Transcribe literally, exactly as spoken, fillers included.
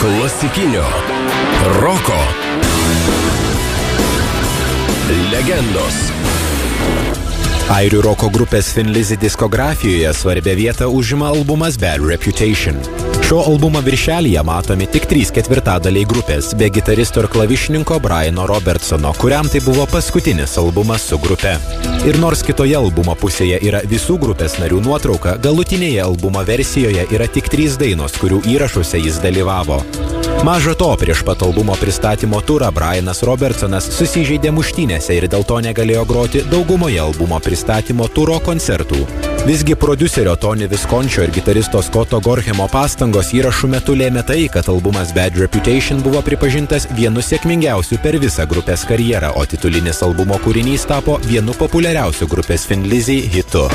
klasikinio roko legendos. Airių roko grupės Thin Lizzy diskografijoje svarbią vietą užima albumas Bad Reputation. Šio albumo viršelyje matomi tik trys ketvirtadaliai grupės, be gitaristo ir klavišininko Briano Robertsono, kuriam tai buvo paskutinis albumas su grupe. Ir nors kitoje albumo pusėje yra visų grupės narių nuotrauka, galutinėje albumo versijoje yra tik trys dainos, kurių įrašuose jis dalyvavo. Maža to, prieš pat albumo pristatymo turą Brianas Robertsonas susižeidė muštynėse ir dėl to negalėjo groti daugumoje albumo pristatymo turo koncertų. Visgi prodiuserio Tony Viscončio ir gitaristo Scotto Gorhamo pastangos įrašų metu lėmė tai, kad albumas Bad Reputation buvo pripažintas vienu sėkmingiausių per visą grupės karjerą, o titulinis albumo kūrinys tapo vienu populiariausių grupės Thin Lizzy hitu.